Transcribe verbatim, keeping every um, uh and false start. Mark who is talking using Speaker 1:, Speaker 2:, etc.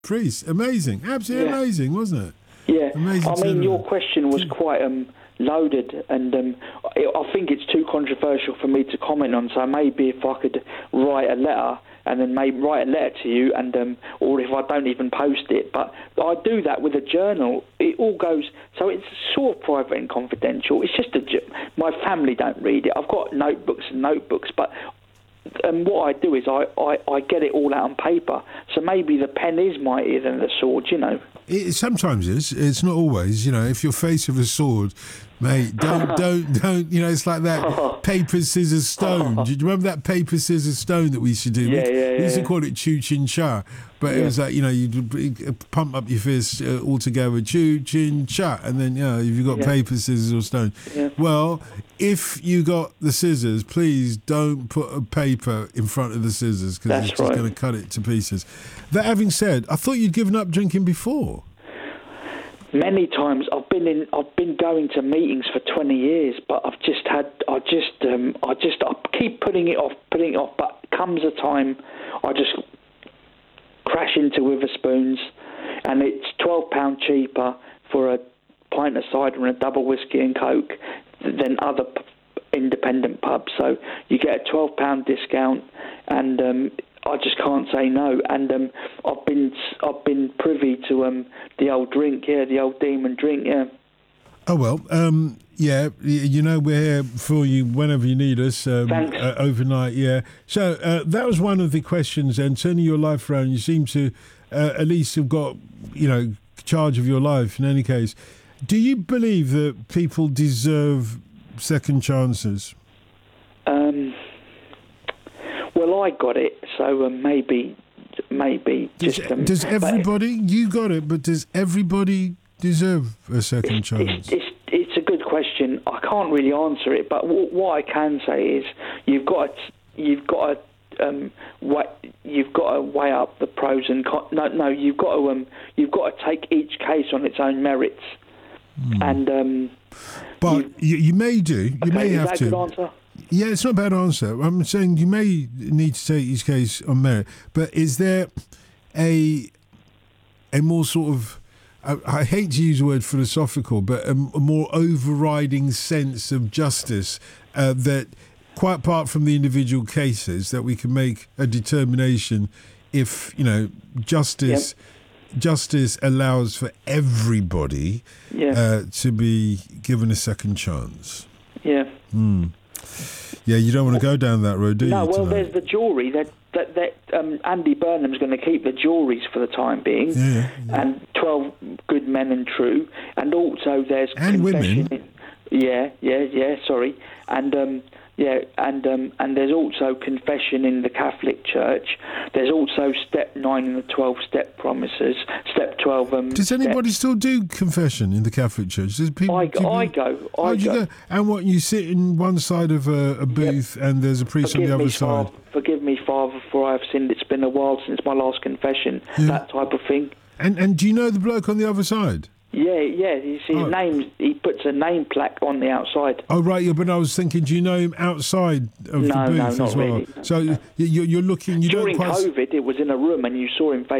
Speaker 1: priest. Amazing. Absolutely
Speaker 2: Yeah.
Speaker 1: amazing, wasn't it?
Speaker 2: Yeah.
Speaker 1: Amazing
Speaker 2: I mean,
Speaker 1: turnaround.
Speaker 2: your question was quite um, loaded, and um, I I think it's too controversial for me to comment on. So maybe if I could write a letter, and then maybe write a letter to you, and um, or if I don't even post it. But I do that with a journal. It all goes, so it's sort of private and confidential. It's just a, ju- my family don't read it. I've got notebooks and notebooks, but um, what I do is I, I, I get it all out on paper. So maybe the pen is mightier than the sword, you know.
Speaker 1: It sometimes is. It's not always. You know, if you're faced with a sword, mate, don't, don't, don't. You know, it's like that paper, scissors, stone. Do you remember that paper, scissors, stone that we used to do?
Speaker 2: Yeah,
Speaker 1: we,
Speaker 2: yeah,
Speaker 1: we used
Speaker 2: yeah.
Speaker 1: to call it choo chin cha, but
Speaker 2: Yeah.
Speaker 1: it was like, you know, you'd pump up your fist uh, all together, choo chin cha, and then, you know, if you got
Speaker 2: Yeah.
Speaker 1: paper, scissors, or stone.
Speaker 2: Yeah.
Speaker 1: Well, if you got the scissors, please don't put a paper in front of the scissors because
Speaker 2: That's
Speaker 1: it's just
Speaker 2: right.
Speaker 1: going to cut it to pieces. That having said, I thought you'd given up drinking before.
Speaker 2: Many times I've been in, I've been going to meetings for twenty years, but I've just had, I just, um, I just, I keep putting it off, putting it off. But comes a time, I just crash into Witherspoons, and it's twelve pound cheaper for a pint of cider and a double whiskey and coke than other p- independent pubs. So you get a twelve pound discount, and um, I just can't say no. And um, I've been I've been privy to um, the old drink, yeah, the old demon drink, yeah.
Speaker 1: Oh, well, um, yeah, y- you know, we're here for you whenever you need us. Um,
Speaker 2: Thanks.
Speaker 1: Uh, overnight, yeah. So uh, that was one of the questions, and turning your life around, you seem to uh, at least have got, you know, charge of your life in any case. Do you believe that people deserve second chances?
Speaker 2: Um, well, I got it, so um, maybe, maybe
Speaker 1: Does,
Speaker 2: just... Um,
Speaker 1: does
Speaker 2: but
Speaker 1: everybody, you got it, but does everybody deserve a second
Speaker 2: It's,
Speaker 1: chance?
Speaker 2: it's, it's, it's a good question. I can't really answer it, but w- what I can say is you've got to, you've got to um, wa- you've got to weigh up the pros and cons. No, no, you've got to um, you've got to take each case on its own merits, and um,
Speaker 1: But
Speaker 2: you-
Speaker 1: you, you may do. You
Speaker 2: okay,
Speaker 1: may
Speaker 2: is
Speaker 1: have
Speaker 2: that
Speaker 1: to.
Speaker 2: a good answer?
Speaker 1: Yeah, it's not a bad answer. I'm saying you may need to take each case on merit, but is there a a more sort of, I, I hate to use the word philosophical, but a, a more overriding sense of justice uh, that, quite apart from the individual cases, that we can make a determination if, you know, justice justice allows for everybody
Speaker 2: Yeah,
Speaker 1: uh, to be given a second chance.
Speaker 2: yeah.
Speaker 1: Yeah, you don't want to go down that road, do
Speaker 2: No,
Speaker 1: you?
Speaker 2: well,
Speaker 1: tonight?
Speaker 2: there's the jewellery. That that that um, Andy Burnham's going to keep the jewelleries for the time being,
Speaker 1: Yeah, yeah.
Speaker 2: and twelve good men and true, and also there's
Speaker 1: And
Speaker 2: confession.
Speaker 1: women.
Speaker 2: Yeah, yeah, yeah. Sorry, and um, yeah, and um, and there's also confession in the Catholic Church. There's also step nine in the twelve step promises. Step twelve. Um,
Speaker 1: Does anybody still do confession in the Catholic Church? Does people?
Speaker 2: I,
Speaker 1: do
Speaker 2: I
Speaker 1: people-
Speaker 2: go.
Speaker 1: Oh,
Speaker 2: I
Speaker 1: do you
Speaker 2: go.
Speaker 1: go? And what, you sit in one side of a, a booth and there's a priest on
Speaker 2: Forgive
Speaker 1: the other
Speaker 2: me,
Speaker 1: side?
Speaker 2: Father, forgive me, Father, for I have sinned. It's been a while since my last confession.
Speaker 1: Yeah.
Speaker 2: That type of thing.
Speaker 1: And and do you know the bloke on the other side?
Speaker 2: Yeah, yeah. You see, his
Speaker 1: Oh.
Speaker 2: name. He puts a name plaque on the outside.
Speaker 1: Oh, right, yeah, but I was thinking, do you know him outside of
Speaker 2: No,
Speaker 1: the
Speaker 2: no,
Speaker 1: booth
Speaker 2: not
Speaker 1: as well?
Speaker 2: really.
Speaker 1: So you, you're, you're looking, you
Speaker 2: During
Speaker 1: don't quite...
Speaker 2: COVID, it was in a room, and you saw him face